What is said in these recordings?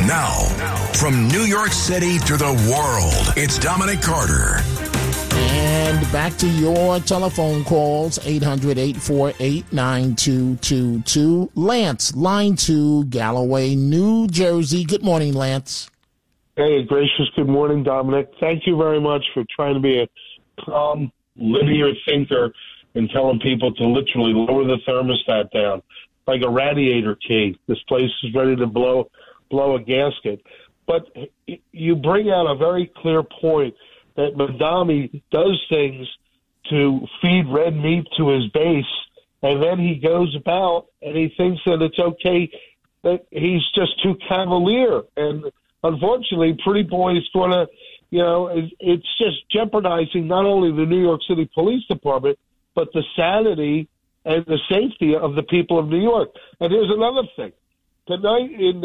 Now, from New York City to the world, it's Dominic Carter. And back to your telephone calls, 800-848-9222. Lance, line 2, Galloway, New Jersey. Good morning, Lance. Hey, gracious good morning, Dominic. Thank you very much for trying to be a calm, linear thinker and telling people to literally lower the thermostat down like a radiator key. This place is ready to blow a gasket. But you bring out a very clear point that Mamdani does things to feed red meat to his base, and then he goes about and he thinks that it's okay, that he's just too cavalier. And unfortunately, Pretty Boy is going to, it's just jeopardizing not only the New York City Police Department, but the sanity and the safety of the people of New York. And here's another thing. Tonight in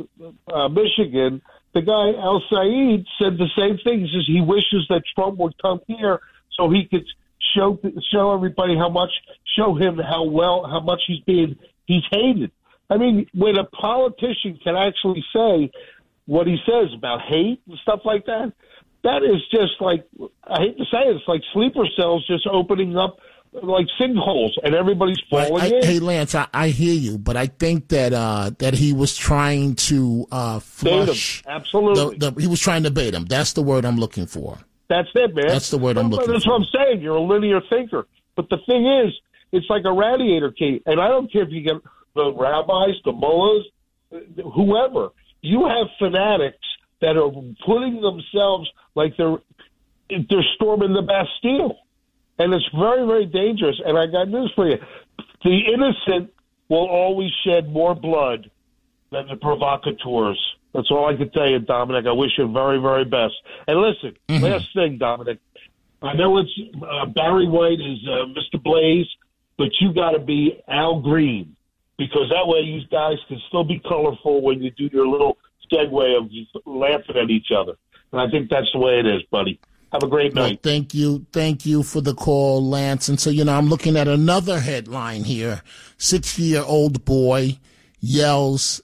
Michigan, the guy El Said said the same thing. He says he wishes that Trump would come here so he could show everybody show him how much he's hated. I mean, when a politician can actually say what he says about hate and stuff like that, that is just like, I hate to say it, it's like sleeper cells just opening up like sinkholes, and everybody's falling in. Hey, Lance, I hear you, but I think that he was trying to flush. Bait him. Absolutely. He was trying to bait him. That's the word I'm looking for. That's it, man. That's the word I'm looking for. That's what I'm saying. You're a linear thinker. But the thing is, it's like a radiator key. And I don't care if you get the rabbis, the mullahs, whoever. You have fanatics that are putting themselves like they're storming the Bastille. And it's very, very dangerous. And I got news for you. The innocent will always shed more blood than the provocateurs. That's all I can tell you, Dominic. I wish you the very, very best. And listen, last thing, Dominic. I know it's Barry White is Mr. Blaze, but you got to be Al Green, because that way you guys can still be colorful when you do your little segue of laughing at each other. And I think that's the way it is, buddy. Have a great night. Well, thank you for the call, Lance. And so, I'm looking at another headline here. 6-year-old boy yells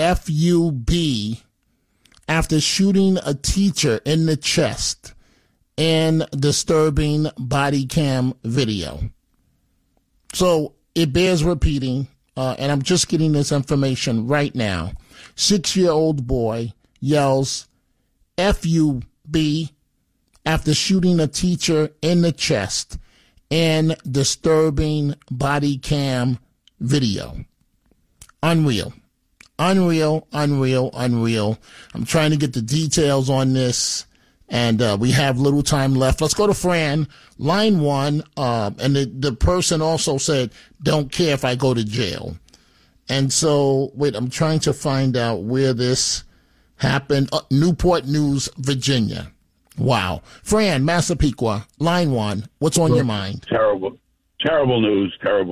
FUB after shooting a teacher in the chest in disturbing body cam video. So it bears repeating, and I'm just getting this information right now. 6-year-old boy yells FUB after shooting a teacher in the chest in disturbing body cam video. Unreal. I'm trying to get the details on this, and we have little time left. Let's go to Fran, line 1. And the person also said, don't care if I go to jail. And so, I'm trying to find out where this happened. Newport News, Virginia. Wow. Fran, Massapequa, line 1. What's on your mind? Terrible news.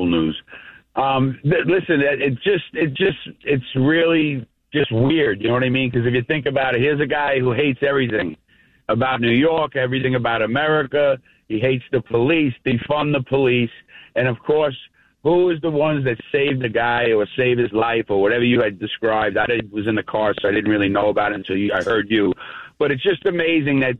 Listen, it's really just weird. You know what I mean? Because if you think about it, here's a guy who hates everything about New York, everything about America. He hates the police, defund the police. And of course, who is the ones that saved the guy or saved his life or whatever you had described? I was in the car, so I didn't really know about it until I heard you. But it's just amazing that,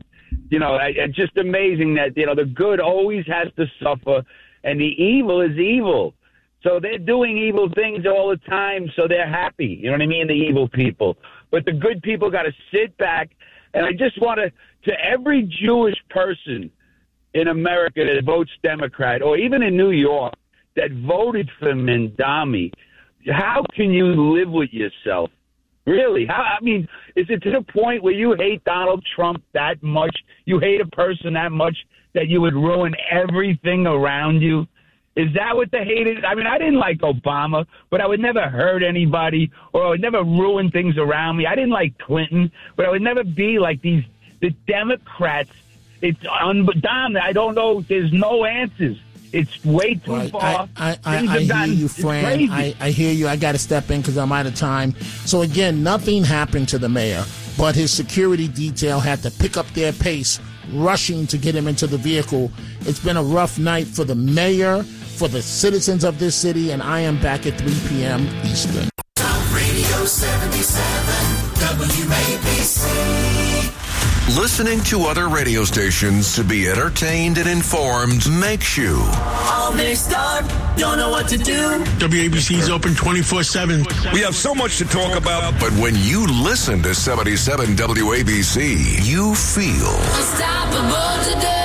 the good always has to suffer and the evil is evil. So they're doing evil things all the time, so they're happy. You know what I mean? The evil people. But the good people got to sit back. And I just want to every Jewish person in America that votes Democrat, or even in New York, that voted for Mamdani, how can you live with yourself? Really? Is it to the point where you hate Donald Trump that much? You hate a person that much that you would ruin everything around you? Is that what the hate is? I didn't like Obama, but I would never hurt anybody, or I would never ruin things around me. I didn't like Clinton, but I would never be like the Democrats. It's Don, I don't know. There's no answers. It's way too far. I hear you, Fran. I hear you. I got to step in because I'm out of time. So, again, nothing happened to the mayor, but his security detail had to pick up their pace, rushing to get him into the vehicle. It's been a rough night for the mayor, for the citizens of this city, and I am back at 3 p.m. Eastern. Talk Radio 77. WABC. Listening to other radio stations to be entertained and informed makes you all mixed up, don't know what to do. WABC is open 24/7. We have so much to talk about, but when you listen to 77 WABC, you feel unstoppable today.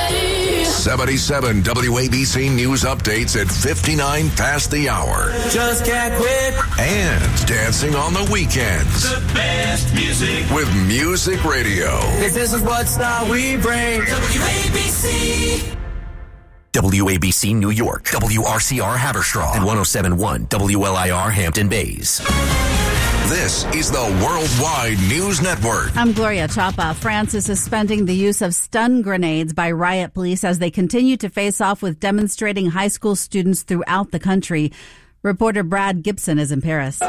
77 WABC News updates at 59 past the hour. Just can't quit. And dancing on the weekends. The best music. With Music Radio. This is what style we bring. WABC. WABC New York, WRCR Haverstraw, and 107.1 WLIR Hampton Bays. This is the Worldwide News Network. I'm Gloria Chapa. France is suspending the use of stun grenades by riot police as they continue to face off with demonstrating high school students throughout the country. Reporter Brad Gibson is in Paris.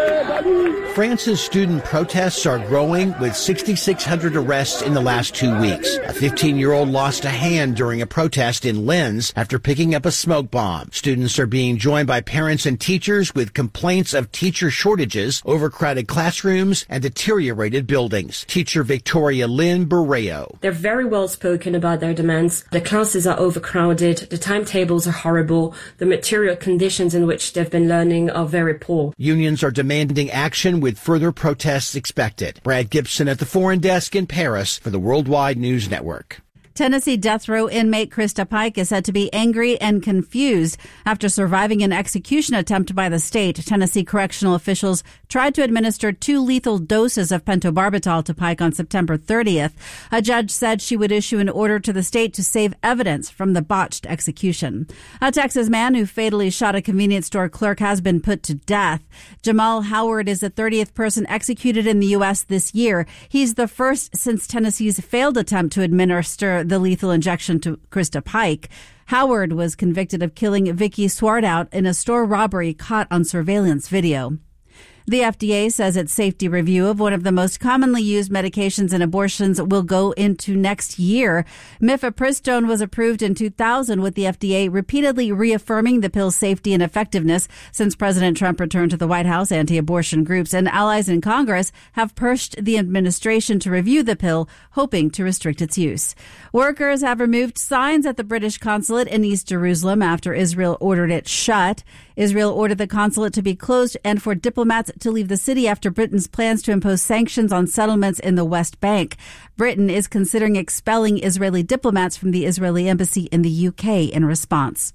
France's student protests are growing with 6,600 arrests in the last 2 weeks. A 15-year-old lost a hand during a protest in Lens after picking up a smoke bomb. Students are being joined by parents and teachers with complaints of teacher shortages, overcrowded classrooms, and deteriorated buildings. Teacher Victoria Lynn Barreo. They're very well spoken about their demands. The classes are overcrowded, the timetables are horrible, the material conditions in which they've been learning are very poor. Unions are demanding action with further protests expected. Brad Gibson at the Foreign Desk in Paris for the Worldwide News Network. Tennessee death row inmate Krista Pike is said to be angry and confused after surviving an execution attempt by the state. Tennessee correctional officials tried to administer 2 lethal doses of pentobarbital to Pike on September 30th. A judge said she would issue an order to the state to save evidence from the botched execution. A Texas man who fatally shot a convenience store clerk has been put to death. Jamal Howard is the 30th person executed in the U.S. this year. He's the first since Tennessee's failed attempt to administer the lethal injection to Krista Pike. Howard was convicted of killing Vicky Swartout in a store robbery caught on surveillance video. The FDA says its safety review of one of the most commonly used medications in abortions will go into next year. Mifepristone was approved in 2000, with the FDA repeatedly reaffirming the pill's safety and effectiveness since President Trump returned to the White House. Anti-abortion groups and allies in Congress have pushed the administration to review the pill, hoping to restrict its use. Workers have removed signs at the British consulate in East Jerusalem after Israel ordered it shut. Israel ordered the consulate to be closed and for diplomats to leave the city after Britain's plans to impose sanctions on settlements in the West Bank. Britain is considering expelling Israeli diplomats from the Israeli embassy in the UK in response.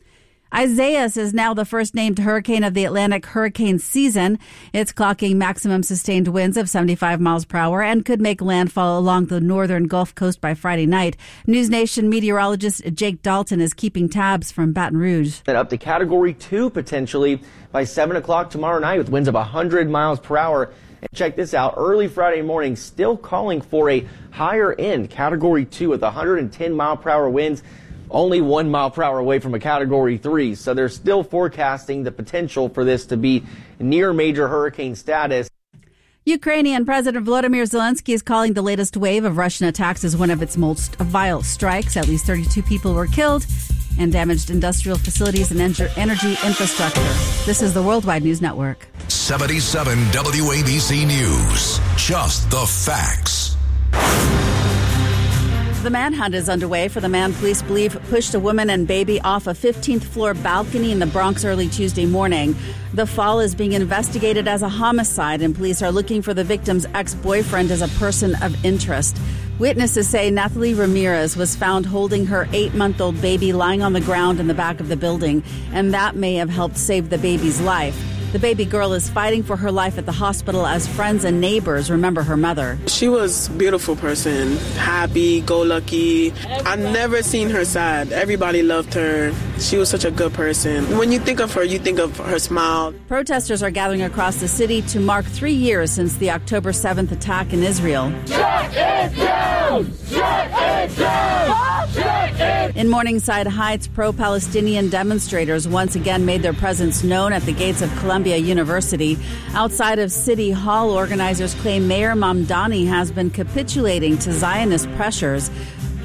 Isaias is now the first named hurricane of the Atlantic hurricane season. It's clocking maximum sustained winds of 75 miles per hour and could make landfall along the northern Gulf Coast by Friday night. News Nation meteorologist Jake Dalton is keeping tabs from Baton Rouge. And up to Category 2 potentially by 7 o'clock tomorrow night with winds of 100 miles per hour. And check this out, early Friday morning still calling for a higher end Category 2 with 110 mile per hour winds. Only 1 mile per hour away from a Category 3. So they're still forecasting the potential for this to be near major hurricane status. Ukrainian President Volodymyr Zelensky is calling the latest wave of Russian attacks as one of its most vile strikes. At least 32 people were killed and damaged industrial facilities and energy infrastructure. This is the Worldwide News Network. 77 WABC News. Just the facts. The manhunt is underway for the man police believe pushed a woman and baby off a 15th floor balcony in the Bronx early Tuesday morning. The fall is being investigated as a homicide, and police are looking for the victim's ex-boyfriend as a person of interest. Witnesses say Nathalie Ramirez was found holding her 8-month-old baby lying on the ground in the back of the building, and that may have helped save the baby's life. The baby girl is fighting for her life at the hospital as friends and neighbors remember her mother. She was a beautiful person, happy, go lucky. I've never seen her sad. Everybody loved her. She was such a good person. When you think of her, you think of her smile. Protesters are gathering across the city to mark 3 years since the October 7th attack in Israel. Shut it down! Shut it down! Shut it! In Morningside Heights, pro-Palestinian demonstrators once again made their presence known at the gates of Columbia University. Outside of City Hall, organizers claim Mayor Mamdani has been capitulating to Zionist pressures.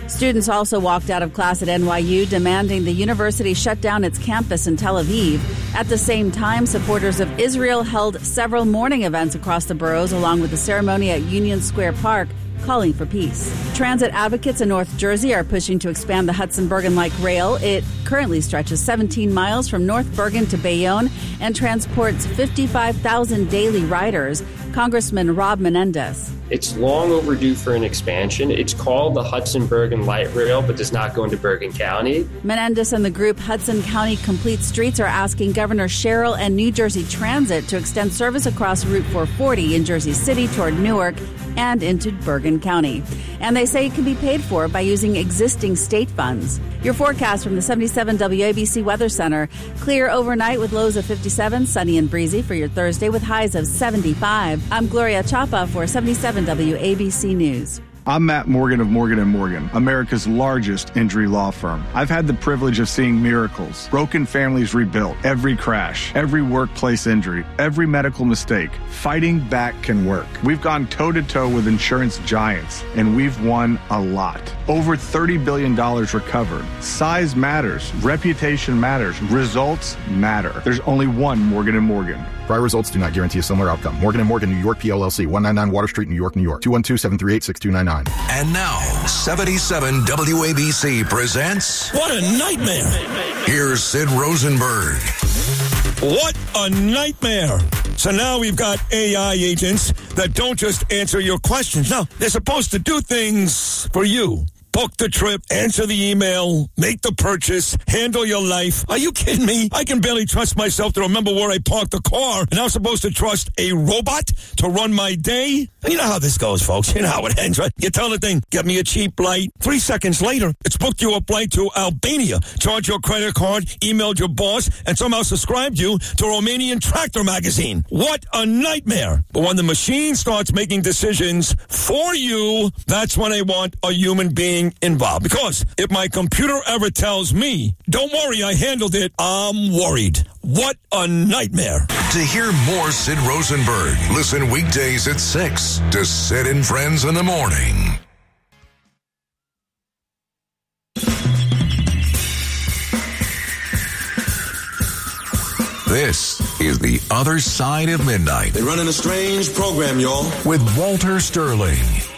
Students also walked out of class at NYU, demanding the university shut down its campus in Tel Aviv. At the same time, supporters of Israel held several mourning events across the boroughs, along with a ceremony at Union Square Park, calling for peace. Transit advocates in North Jersey are pushing to expand the Hudson-Bergen Light Rail. It currently stretches 17 miles from North Bergen to Bayonne and transports 55,000 daily riders. Congressman Rob Menendez. It's long overdue for an expansion. It's called the Hudson-Bergen Light Rail, but does not go into Bergen County. Menendez and the group Hudson County Complete Streets are asking Governor Sherrill and New Jersey Transit to extend service across Route 440 in Jersey City toward Newark and into Bergen County. And they say it can be paid for by using existing state funds. Your forecast from the 77 WABC Weather Center. Clear overnight with lows of 57, sunny and breezy for your Thursday with highs of 75. I'm Gloria Chapa for 77 WABC News. I'm Matt Morgan of Morgan & Morgan, America's largest injury law firm. I've had the privilege of seeing miracles, broken families rebuilt, every crash, every workplace injury, every medical mistake. Fighting back can work. We've gone toe-to-toe with insurance giants, and we've won a lot. Over $30 billion recovered. Size matters. Reputation matters. Results matter. There's only one Morgan & Morgan. Prior results do not guarantee a similar outcome. Morgan & Morgan, New York, PLLC, 199 Water Street, New York, New York, 212-738-6299. And now, 77 WABC presents... What a nightmare! Here's Sid Rosenberg. What a nightmare! So now we've got AI agents that don't just answer your questions. No, they're supposed to do things for you. Book the trip, answer the email, make the purchase, handle your life. Are you kidding me? I can barely trust myself to remember where I parked the car, and I'm supposed to trust a robot to run my day? You know how this goes, folks. You know how it ends, right? You tell the thing, get me a cheap flight. 3 seconds later, it's booked you a flight to Albania, charged your credit card, emailed your boss, and somehow subscribed you to Romanian Tractor magazine. What a nightmare. But when the machine starts making decisions for you, that's when I want a human being involved. Because if my computer ever tells me, don't worry, I handled it, I'm worried. What a nightmare. To hear more Sid Rosenberg, listen weekdays at 6 to Sid and Friends in the Morning. This is The Other Side of Midnight. They're running a strange program, y'all. With Walter Sterling.